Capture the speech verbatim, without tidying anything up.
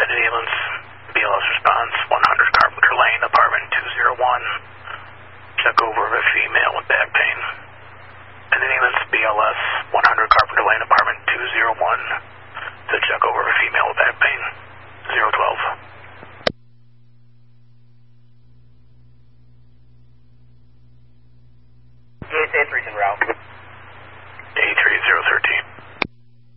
United Ambulance, B L S response, one hundred Carpenter Lane, apartment two oh one. Check over of a female with back pain. United Ambulance, B L S, one hundred Carpenter Lane, apartment two oh one. To check over of a female with back pain, zero twelve. Yes, A three's en route. A three zero one three.